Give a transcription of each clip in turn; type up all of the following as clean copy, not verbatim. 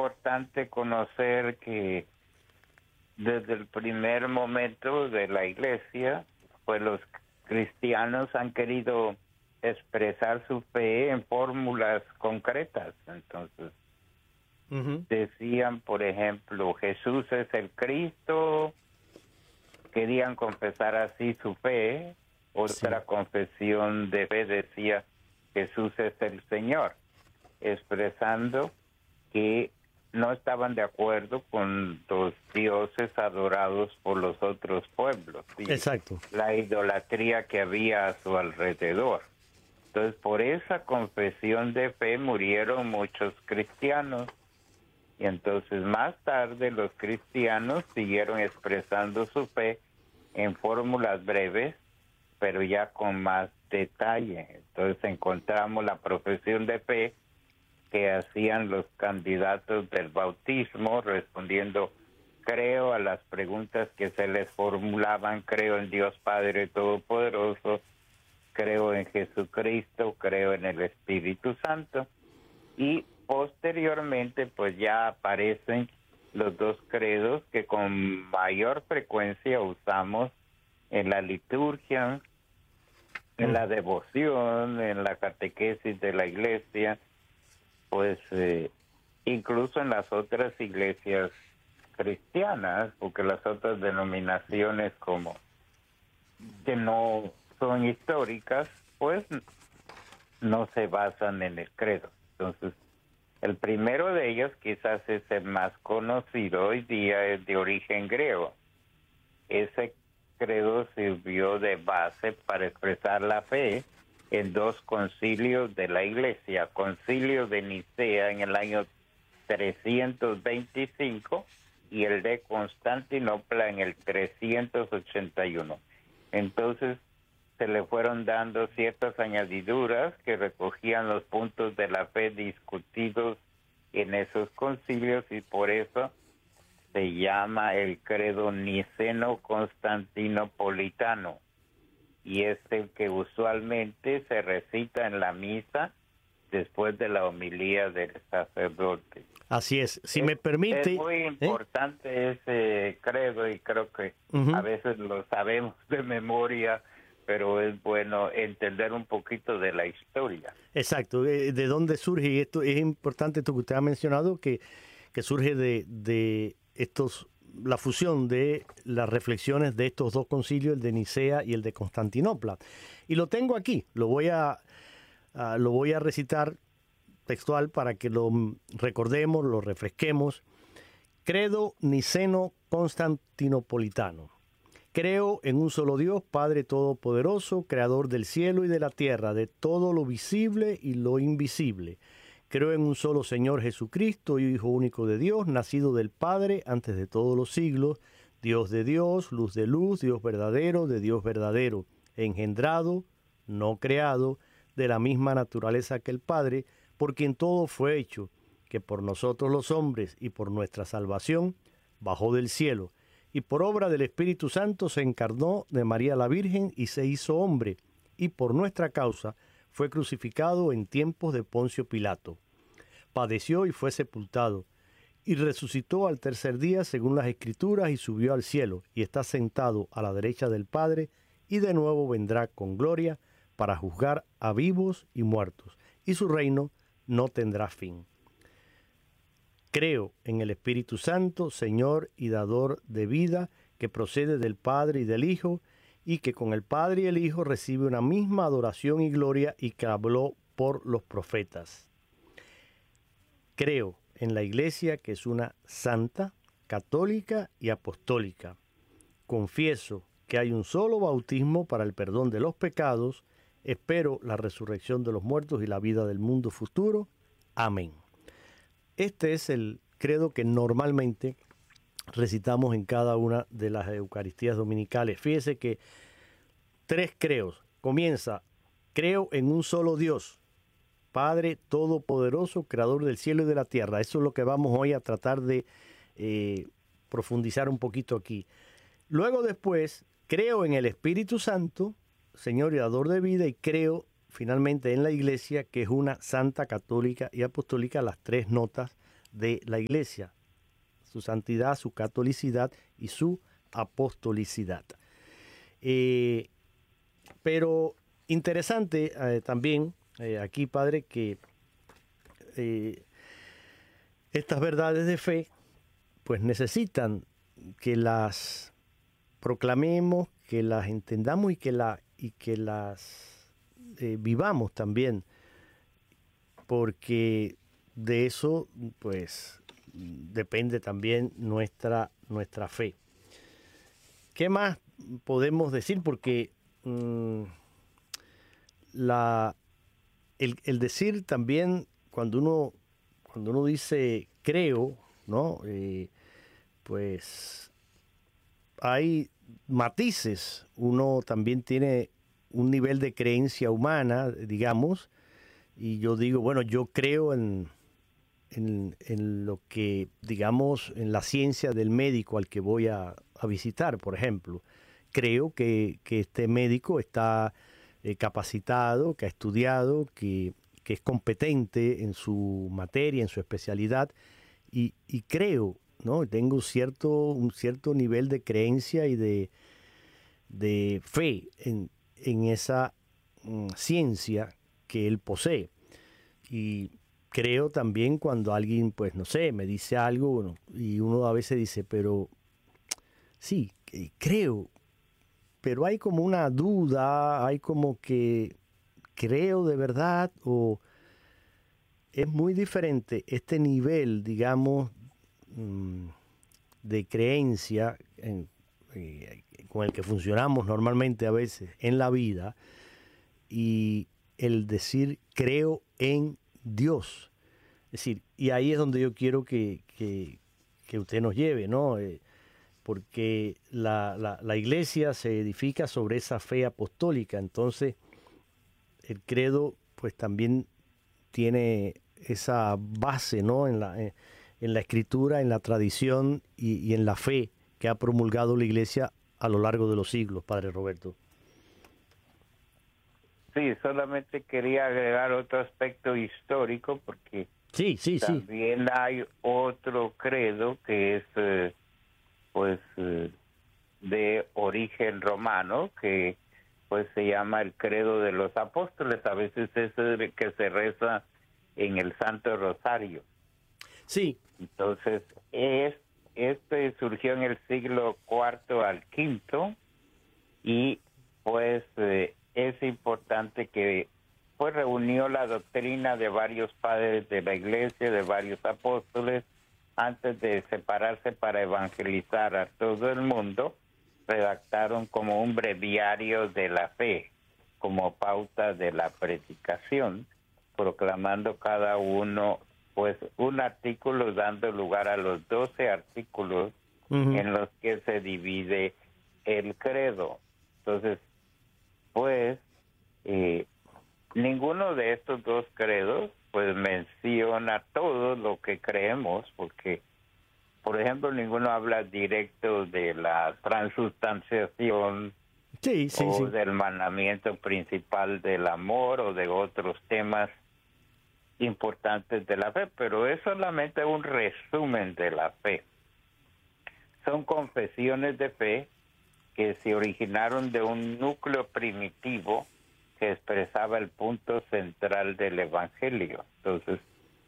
importante conocer que desde el primer momento de la Iglesia, pues los cristianos han querido expresar su fe en fórmulas concretas. Entonces, decían, por ejemplo, Jesús es el Cristo, querían confesar así su fe. Otra confesión de fe decía, Jesús es el Señor, expresando que no estaban de acuerdo con los dioses adorados por los otros pueblos. Exacto. La idolatría que había a su alrededor. Entonces, por esa confesión de fe murieron muchos cristianos. Y entonces, más tarde, los cristianos siguieron expresando su fe en fórmulas breves, pero ya con más detalle. Entonces, encontramos la profesión de fe que hacían los candidatos del bautismo, respondiendo, creo a las preguntas que se les formulaban, creo en Dios Padre Todopoderoso, creo en Jesucristo, creo en el Espíritu Santo, y posteriormente pues ya aparecen los dos credos que con mayor frecuencia usamos en la liturgia, en la devoción, en la catequesis de la Iglesia, pues incluso en las otras iglesias cristianas, porque las otras denominaciones como que no son históricas, pues no se basan en el credo. Entonces, el primero de ellos quizás es el más conocido hoy día, es de origen griego. Ese credo sirvió de base para expresar la fe en dos concilios de la Iglesia, Concilio de Nicea en el año 325 y el de Constantinopla en el 381. Entonces se le fueron dando ciertas añadiduras que recogían los puntos de la fe discutidos en esos concilios y por eso se llama el credo niceno-constantinopolitano. Y es el que usualmente se recita en la misa después de la homilía del sacerdote. Así es, si me permite... Es muy importante ese credo y creo que a veces lo sabemos de memoria, pero es bueno entender un poquito de la historia. Exacto, de dónde surge, y esto es importante, esto que usted ha mencionado, que surge de estos... la fusión de las reflexiones de estos dos concilios, el de Nicea y el de Constantinopla. Y lo tengo aquí, lo voy a recitar textual para que lo recordemos, lo refresquemos. Credo niceno-constantinopolitano. Creo en un solo Dios, Padre Todopoderoso, Creador del cielo y de la tierra, de todo lo visible y lo invisible. Creo en un solo Señor Jesucristo, Hijo único de Dios, nacido del Padre antes de todos los siglos, Dios de Dios, luz de luz, Dios verdadero de Dios verdadero, engendrado, no creado, de la misma naturaleza que el Padre, por quien todo fue hecho, que por nosotros los hombres y por nuestra salvación bajó del cielo, y por obra del Espíritu Santo se encarnó de María la Virgen y se hizo hombre, y por nuestra causa fue crucificado en tiempos de Poncio Pilato. Padeció y fue sepultado, y resucitó al tercer día según las Escrituras y subió al cielo, y está sentado a la derecha del Padre, y de nuevo vendrá con gloria para juzgar a vivos y muertos, y su reino no tendrá fin. Creo en el Espíritu Santo, Señor y dador de vida, que procede del Padre y del Hijo, y que con el Padre y el Hijo recibe una misma adoración y gloria y que habló por los profetas. Creo en la Iglesia que es una santa, católica y apostólica. Confieso que hay un solo bautismo para el perdón de los pecados. Espero la resurrección de los muertos y la vida del mundo futuro. Amén. Este es el credo que normalmente recitamos en cada una de las Eucaristías dominicales. Fíjese que 3 creos. Comienza, creo en un solo Dios, Padre Todopoderoso, Creador del cielo y de la tierra. Eso es lo que vamos hoy a tratar de profundizar un poquito aquí. Luego después, creo en el Espíritu Santo, Señor y dador de vida, y creo finalmente en la Iglesia, que es una santa, católica y apostólica, las 3 notas de la Iglesia, su santidad, su catolicidad y su apostolicidad. Pero interesante también aquí, Padre, que estas verdades de fe pues necesitan que las proclamemos, que las entendamos y que las vivamos también, porque de eso pues depende también nuestra fe. ¿Qué más podemos decir? Porque el decir también, cuando uno dice creo, ¿no? Pues hay matices. Uno también tiene un nivel de creencia humana, digamos, y yo digo, bueno, yo creo en lo que, digamos, en la ciencia del médico al que voy a visitar, por ejemplo. Creo que este médico está capacitado, que ha estudiado, que es competente en su materia, en su especialidad, y creo, ¿no? Tengo un cierto nivel de creencia y de fe en esa ciencia que él posee. Y creo también cuando alguien, pues no sé, me dice algo, bueno, y uno a veces dice, pero sí, creo, pero hay como una duda, hay como que creo de verdad, o es muy diferente este nivel, digamos, de creencia con el que funcionamos normalmente a veces en la vida, y el decir creo en Dios. Es decir, y ahí es donde yo quiero que usted nos lleve, ¿no? Porque la iglesia se edifica sobre esa fe apostólica. Entonces, el credo, pues también tiene esa base, ¿no? En la escritura, en la tradición y en la fe que ha promulgado la iglesia a lo largo de los siglos, Padre Roberto. Sí, solamente quería agregar otro aspecto histórico, porque sí. También hay otro credo que es de origen romano, que pues se llama el credo de los apóstoles. A veces es el que se reza en el Santo Rosario. Sí. Entonces, este surgió en el siglo IV al V, y pues es importante que pues reunió la doctrina de varios padres de la iglesia, de varios apóstoles, antes de separarse para evangelizar a todo el mundo. Redactaron como un breviario de la fe, como pauta de la predicación, proclamando cada uno pues un artículo, dando lugar a los 12 artículos en los que se divide el credo. Entonces, pues ninguno de estos dos credos pues menciona todo lo que creemos, porque por ejemplo ninguno habla directo de la transustanciación del mandamiento principal del amor, o de otros temas importantes de la fe, pero es solamente un resumen de la fe. Son confesiones de fe que se originaron de un núcleo primitivo que expresaba el punto central del Evangelio. Entonces,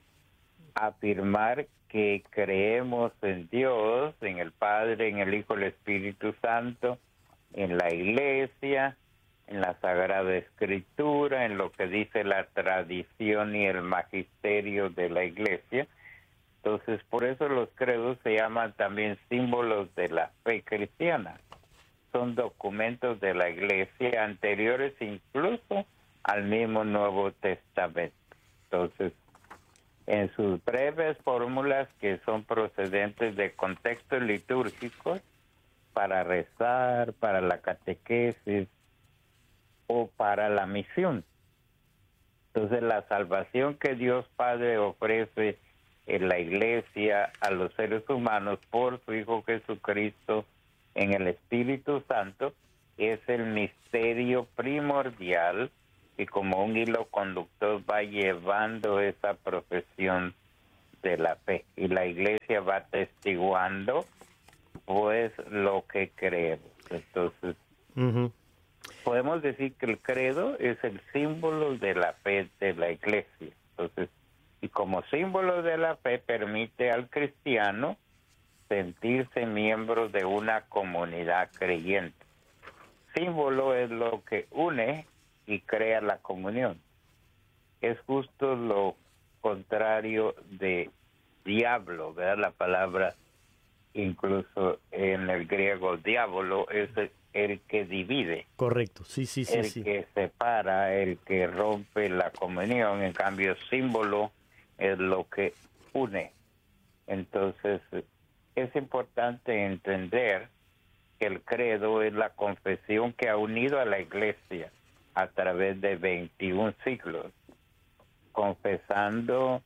afirmar que creemos en Dios, en el Padre, en el Hijo, el Espíritu Santo, en la Iglesia, en la Sagrada Escritura, en lo que dice la tradición y el magisterio de la Iglesia. Entonces, por eso los credos se llaman también símbolos de la fe cristiana. Son documentos de la Iglesia anteriores incluso al mismo Nuevo Testamento. Entonces, en sus breves fórmulas, que son procedentes de contextos litúrgicos, para rezar, para la catequesis o para la misión. Entonces, la salvación que Dios Padre ofrece en la Iglesia a los seres humanos por su Hijo Jesucristo en el Espíritu Santo es el misterio primordial que como un hilo conductor va llevando esa profesión de la fe, y la iglesia va atestiguando pues lo que creemos. Entonces, podemos decir que el credo es el símbolo de la fe de la iglesia. Entonces, y como símbolo de la fe permite al cristiano sentirse miembro de una comunidad creyente. Símbolo es lo que une y crea la comunión. Es justo lo contrario de diablo, ¿verdad? La palabra, incluso en el griego, diablo, es el que divide. Correcto, sí. El que separa, el que rompe la comunión. En cambio, símbolo es lo que une. Entonces, es importante entender que el credo es la confesión que ha unido a la iglesia a través de 21 siglos, confesando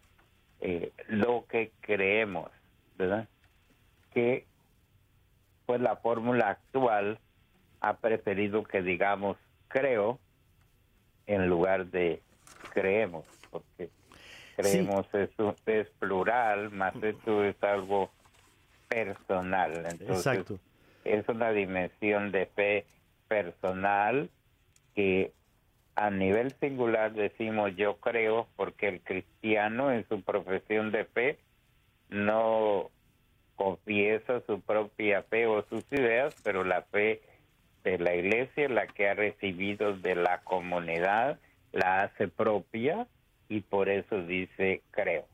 lo que creemos, ¿verdad? Que pues la fórmula actual ha preferido que digamos creo en lugar de creemos, porque creemos es plural, más esto es algo personal. Entonces, exacto. Es una dimensión de fe personal que a nivel singular decimos yo creo, porque el cristiano en su profesión de fe no confiesa su propia fe o sus ideas, pero la fe de la iglesia, la que ha recibido de la comunidad, la hace propia y por eso dice creo.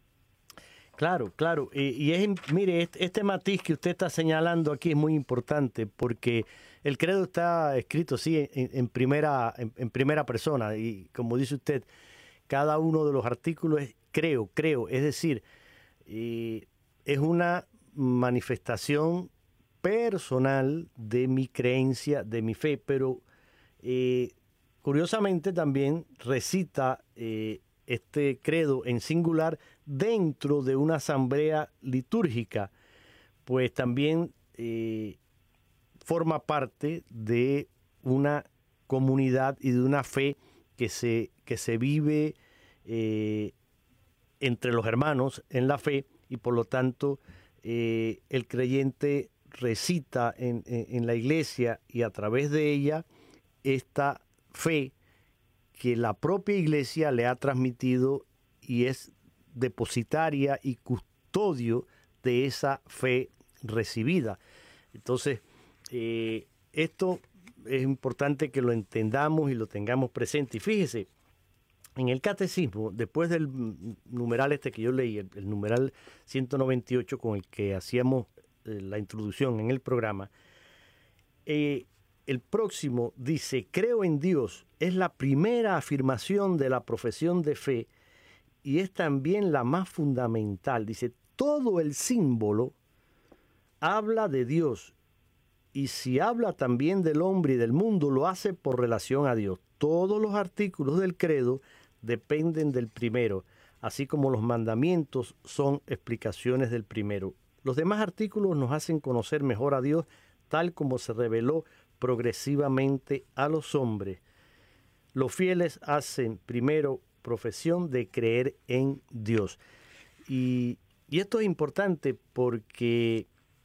Claro. Y mire, este matiz que usted está señalando aquí es muy importante porque el credo está escrito así en primera persona y como dice usted, cada uno de los artículos es creo. Es decir, es una manifestación personal de mi creencia, de mi fe, pero curiosamente también recita este credo en singular dentro de una asamblea litúrgica, pues también forma parte de una comunidad y de una fe que se vive entre los hermanos en la fe y por lo tanto el creyente recita en la iglesia y a través de ella esta fe que la propia iglesia le ha transmitido y es depositaria y custodio de esa fe recibida. Entonces, esto es importante que lo entendamos y lo tengamos presente. Y fíjese, en el catecismo, después del numeral este que yo leí, el numeral 198 con el que hacíamos la introducción en el programa, el próximo dice, creo en Dios, es la primera afirmación de la profesión de fe y es también la más fundamental. Dice, todo el símbolo habla de Dios y si habla también del hombre y del mundo, lo hace por relación a Dios. Todos los artículos del credo dependen del primero, así como los mandamientos son explicaciones del primero. Los demás artículos nos hacen conocer mejor a Dios tal como se reveló progresivamente a los hombres. Los fieles hacen primero profesión de creer en Dios. Y esto es importante porque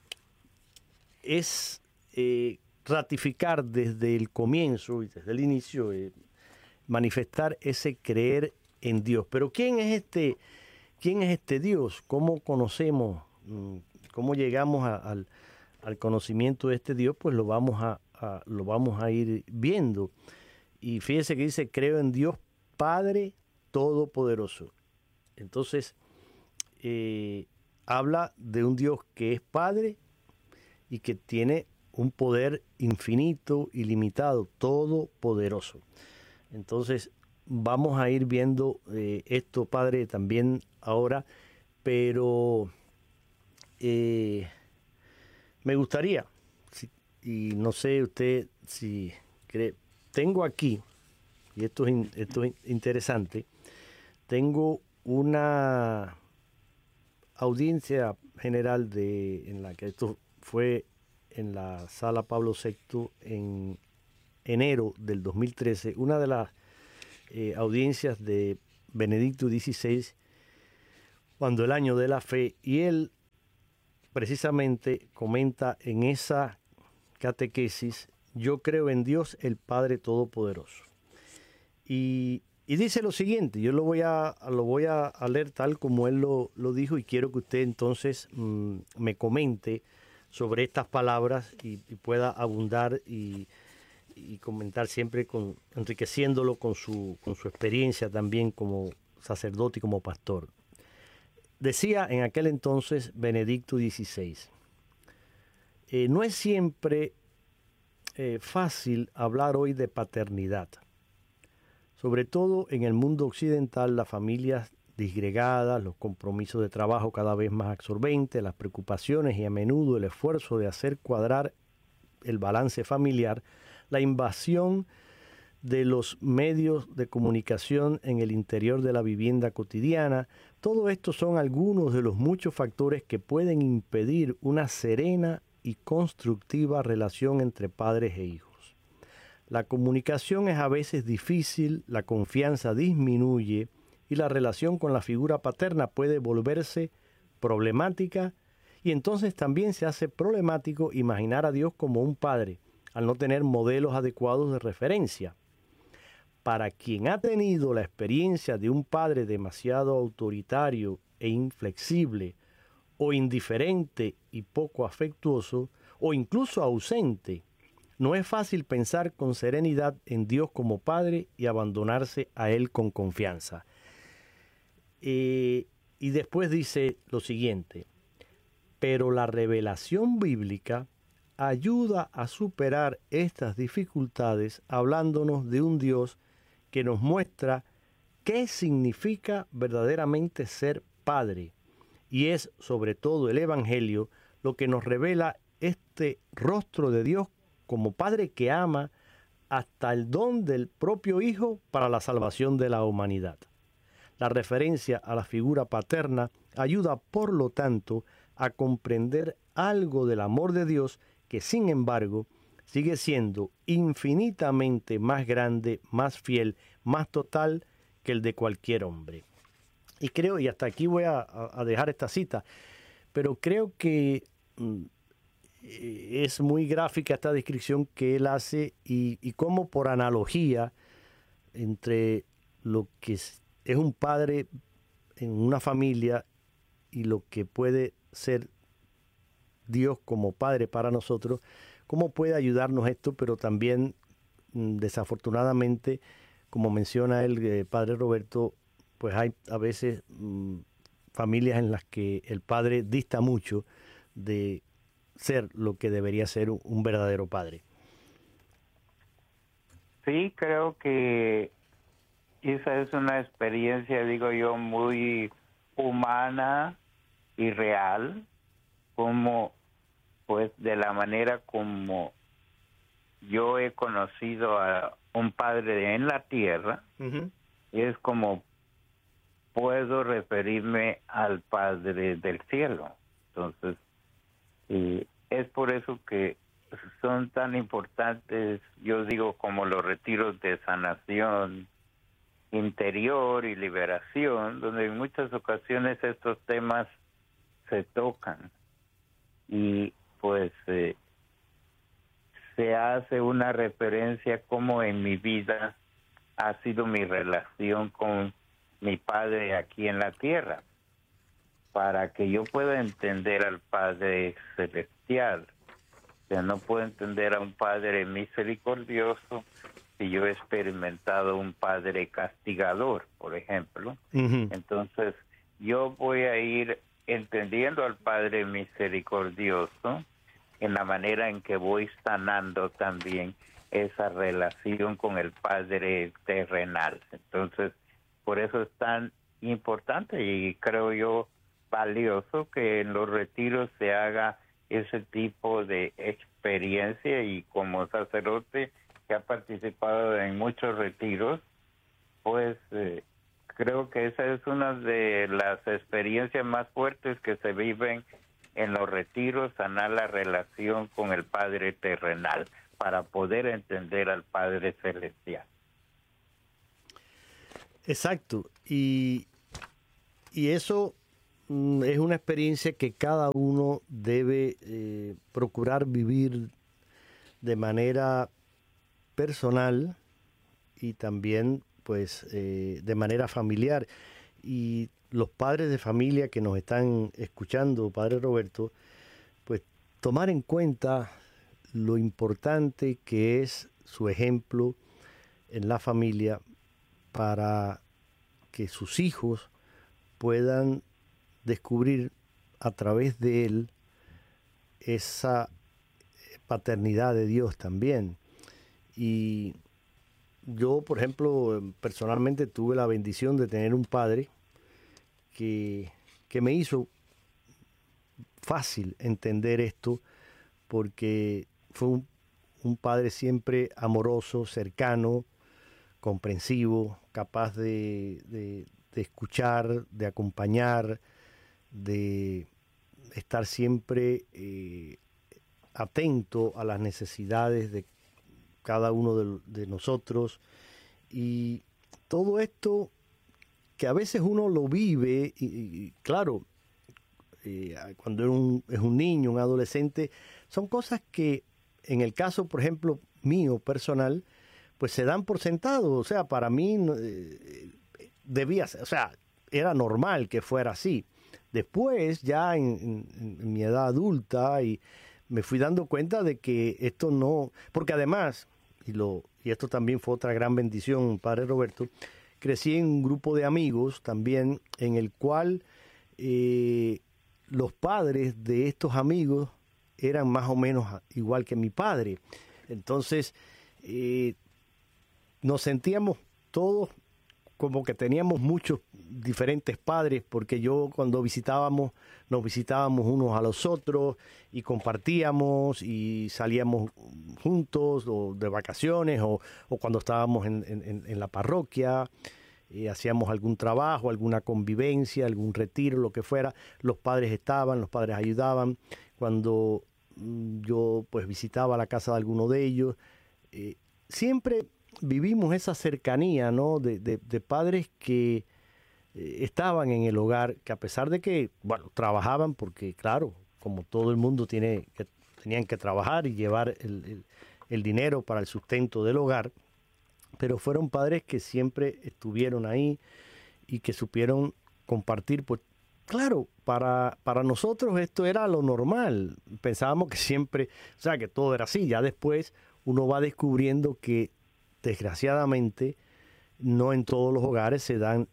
es ratificar desde el comienzo y desde el inicio, manifestar ese creer en Dios. Pero ¿quién es este Dios? ¿Cómo conocemos, cómo llegamos al conocimiento de este Dios? Pues lo vamos a ir viendo. Y fíjese que dice, creo en Dios Padre Todopoderoso. Entonces, habla de un Dios que es Padre y que tiene un poder infinito, ilimitado, todopoderoso. Entonces, vamos a ir viendo esto, Padre, también ahora, pero me gustaría, y no sé usted si cree, tengo aquí, y esto es interesante, tengo una audiencia general en la que esto fue en la Sala Pablo VI en enero del 2013, una de las audiencias de Benedicto XVI, cuando el año de la fe, y él precisamente comenta en esa catequesis: yo creo en Dios el Padre Todopoderoso. Y dice lo siguiente, yo lo voy a leer tal como él lo dijo, y quiero que usted entonces me comente sobre estas palabras y pueda abundar y comentar siempre enriqueciéndolo con su experiencia también como sacerdote y como pastor. Decía en aquel entonces Benedicto XVI: no es siempre fácil hablar hoy de paternidad. Sobre todo en el mundo occidental, las familias disgregadas, los compromisos de trabajo cada vez más absorbentes, las preocupaciones y a menudo el esfuerzo de hacer cuadrar el balance familiar, la invasión de los medios de comunicación en el interior de la vivienda cotidiana, todo esto son algunos de los muchos factores que pueden impedir una serena y constructiva relación entre padres e hijos. La comunicación es a veces difícil, la confianza disminuye y la relación con la figura paterna puede volverse problemática, y entonces también se hace problemático imaginar a Dios como un padre, al no tener modelos adecuados de referencia. Para quien ha tenido la experiencia de un padre demasiado autoritario e inflexible, o indiferente y poco afectuoso, o incluso ausente, no es fácil pensar con serenidad en Dios como Padre y abandonarse a Él con confianza. Y después dice lo siguiente: pero la revelación bíblica ayuda a superar estas dificultades hablándonos de un Dios que nos muestra qué significa verdaderamente ser Padre. Y es sobre todo el Evangelio lo que nos revela este rostro de Dios como Padre que ama hasta el don del propio Hijo para la salvación de la humanidad. La referencia a la figura paterna ayuda, por lo tanto, a comprender algo del amor de Dios que, sin embargo, sigue siendo infinitamente más grande, más fiel, más total que el de cualquier hombre. Y creo, y hasta aquí voy a dejar esta cita, pero creo que es muy gráfica esta descripción que él hace y cómo, por analogía entre lo que es un padre en una familia y lo que puede ser Dios como Padre para nosotros, cómo puede ayudarnos esto, pero también desafortunadamente, como menciona el Padre Roberto, pues hay a veces familias en las que el padre dista mucho de ser lo que debería ser un verdadero padre. Sí, creo que esa es una experiencia, digo yo, muy humana y real, como pues de la manera como yo he conocido a un padre en la tierra, es como puedo referirme al Padre del cielo. Entonces, es por eso que son tan importantes, yo digo, como los retiros de sanación interior y liberación, donde en muchas ocasiones estos temas se tocan y pues se hace una referencia como en mi vida ha sido mi relación con mi Padre aquí en la tierra, para que yo pueda entender al Padre celestial. O sea, no puedo entender a un Padre misericordioso si yo he experimentado un Padre castigador, por ejemplo. Entonces, yo voy a ir entendiendo al Padre misericordioso en la manera en que voy sanando también esa relación con el Padre terrenal. Entonces, por eso es tan importante y creo yo valioso que en los retiros se haga ese tipo de experiencia, y como sacerdote que ha participado en muchos retiros, pues creo que esa es una de las experiencias más fuertes que se viven en los retiros, sanar la relación con el Padre terrenal para poder entender al Padre celestial. Exacto, y eso es una experiencia que cada uno debe procurar vivir de manera personal y también pues de manera familiar. Y los padres de familia que nos están escuchando, Padre Roberto, pues tomar en cuenta lo importante que es su ejemplo en la familia para que sus hijos puedan descubrir a través de él esa paternidad de Dios también. Y yo, por ejemplo, personalmente tuve la bendición de tener un padre que me hizo fácil entender esto, porque fue un padre siempre amoroso, cercano, comprensivo, capaz de escuchar, de acompañar, de estar siempre atento a las necesidades de cada uno de nosotros. Y todo esto que a veces uno lo vive, y claro, cuando es un niño, un adolescente, son cosas que en el caso, por ejemplo, mío personal, pues se dan por sentado. O sea, para mí debía ser, o sea, era normal que fuera así. Después, ya en mi edad adulta, y me fui dando cuenta de que esto no, porque además, y esto también fue otra gran bendición, Padre Roberto, crecí en un grupo de amigos también en el cual los padres de estos amigos eran más o menos igual que mi padre. Entonces, nos sentíamos todos como que teníamos muchos diferentes padres, porque yo cuando nos visitábamos unos a los otros y compartíamos y salíamos juntos o de vacaciones o cuando estábamos en la parroquia, hacíamos algún trabajo, alguna convivencia, algún retiro, lo que fuera, los padres estaban, los padres ayudaban. Cuando yo pues visitaba la casa de alguno de ellos, siempre vivimos esa cercanía, ¿no? de padres que estaban en el hogar, que a pesar de que, bueno, trabajaban, porque claro, como todo el mundo tenían que trabajar y llevar el dinero para el sustento del hogar, pero fueron padres que siempre estuvieron ahí y que supieron compartir. Pues claro, para nosotros esto era lo normal. Pensábamos que siempre, o sea, que todo era así. Ya después uno va descubriendo que desgraciadamente no en todos los hogares se da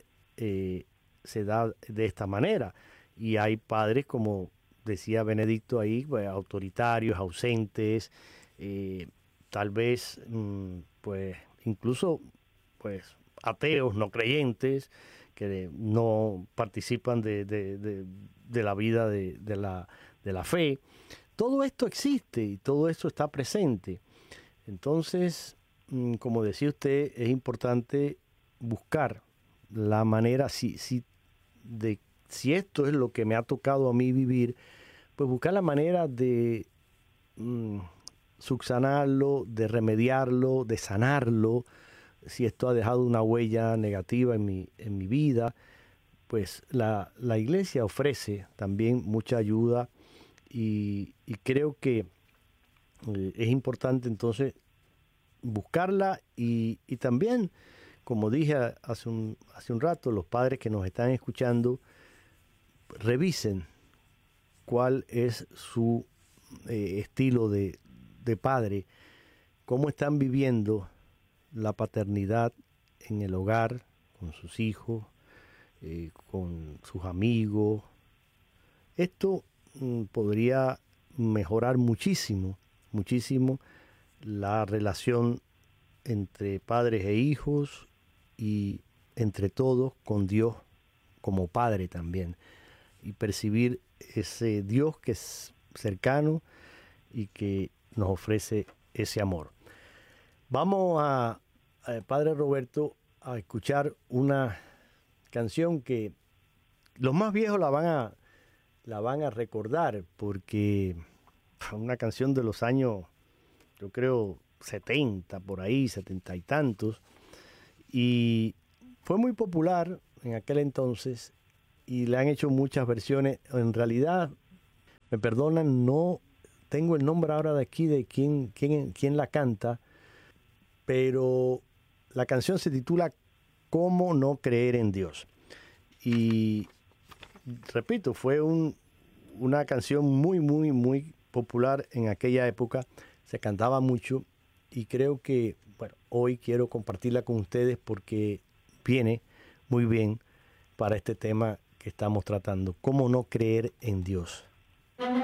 de esta manera. Y hay padres, como decía Benedicto ahí, pues, autoritarios, ausentes, tal vez pues incluso pues ateos, no creyentes, que no participan de la vida de la fe. Todo esto existe y todo esto está presente. Entonces, como decía usted, es importante buscar la manera, si esto es lo que me ha tocado a mí vivir, pues buscar la manera de subsanarlo, de remediarlo, de sanarlo. Si esto ha dejado una huella negativa en mi vida, pues la iglesia ofrece también mucha ayuda y creo que es importante entonces buscarla y también, como dije hace un rato, los padres que nos están escuchando, revisen cuál es su estilo de padre, cómo están viviendo la paternidad en el hogar, con sus hijos, con sus amigos. Esto podría mejorar muchísimo, muchísimo la relación entre padres e hijos y entre todos con Dios como Padre también, y percibir ese Dios que es cercano y que nos ofrece ese amor. Vamos Padre Roberto, a escuchar una canción que los más viejos la van a recordar, porque una canción de los años, yo creo, 70, por ahí, 70 y tantos, y fue muy popular en aquel entonces, y le han hecho muchas versiones. En realidad, me perdonan, no tengo el nombre ahora de aquí de quién la canta, pero la canción se titula ¿Cómo no creer en Dios? Y repito, fue una canción muy popular en aquella época, se cantaba mucho y creo que, bueno, hoy quiero compartirla con ustedes porque viene muy bien para este tema que estamos tratando, cómo no creer en Dios.